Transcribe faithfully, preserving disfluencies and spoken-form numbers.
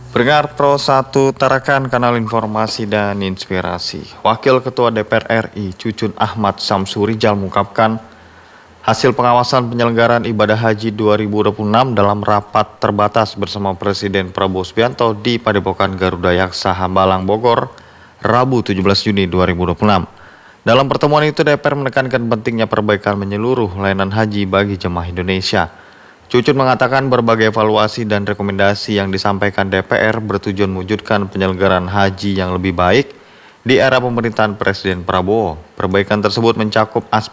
Pendengar Pro satu Tarakan, kanal informasi dan inspirasi. Wakil Ketua D P R R I Cucun Ahmad Samsurijal mengungkapkan hasil pengawasan penyelenggaraan ibadah haji dua ribu dua puluh enam dalam rapat terbatas bersama Presiden Prabowo Subianto di Padepokan Garuda Yaksa Hambalang Bogor, Rabu tujuh belas Juni dua ribu dua puluh enam. Dalam pertemuan itu D P R menekankan pentingnya perbaikan menyeluruh layanan haji bagi jemaah Indonesia. Cucun mengatakan berbagai evaluasi dan rekomendasi yang disampaikan D P R bertujuan mewujudkan penyelenggaraan haji yang lebih baik di era pemerintahan Presiden Prabowo. Perbaikan tersebut mencakup aspek